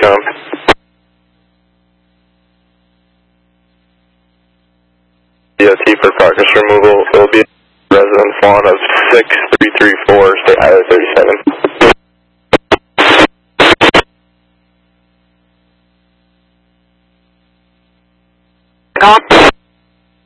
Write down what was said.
come. DOT for progress removal. It will be residence lawn of 6334 State Highway 37. Come.